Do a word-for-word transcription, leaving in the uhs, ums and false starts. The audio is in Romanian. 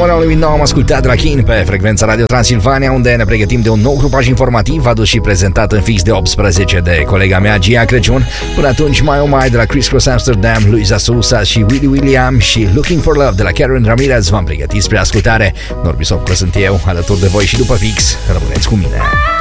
ora lui nou am ascultat de la Kin pe frecvența Radio Transilvania, unde ne pregătim de un nou grupaj informativ adus și prezentat în fix de optsprezece de colega mea Gia Crăciun. Până atunci mai o mai de la Criss Cross Amsterdam, Luisa Sousa și Willy William și Looking for Love de la Karen Ramirez v-am pregătit spre ascultare. Norbi Sopcă sunt eu, alături de voi și după fix. Rămâneți cu mine.